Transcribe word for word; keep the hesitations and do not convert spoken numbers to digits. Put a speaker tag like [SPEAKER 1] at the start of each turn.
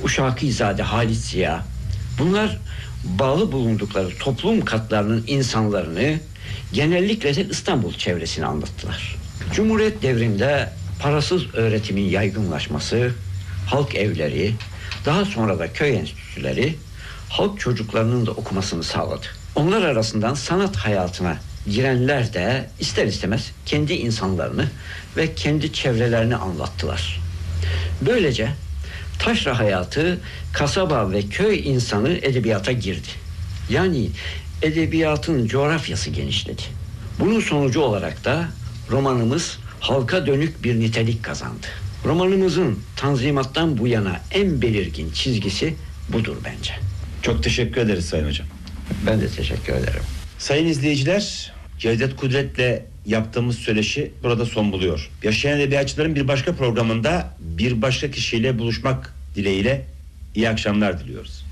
[SPEAKER 1] Uşakizade Halit Ziya, bunlar bağlı bulundukları toplum katlarının insanlarını, genellikle de İstanbul çevresini anlattılar. Cumhuriyet devrinde parasız öğretimin yaygınlaşması, halk evleri, daha sonra da köy enstitüleri halk çocuklarının da okumasını sağladı. Onlar arasından sanat hayatına girenler de ister istemez kendi insanlarını ve kendi çevrelerini anlattılar. Böylece taşra hayatı, kasaba ve köy insanı edebiyata girdi. Yani edebiyatın coğrafyası genişledi. Bunun sonucu olarak da romanımız halka dönük bir nitelik kazandı. Romanımızın Tanzimat'tan bu yana en belirgin çizgisi budur bence.
[SPEAKER 2] Çok teşekkür ederiz Sayın Hocam.
[SPEAKER 1] Ben de teşekkür ederim.
[SPEAKER 2] Sayın izleyiciler, Cevdet Kudret'le yaptığımız söyleşi burada son buluyor. Yaşayan edebiyatçıların bir başka programında bir başka kişiyle buluşmak dileğiyle iyi akşamlar diliyoruz.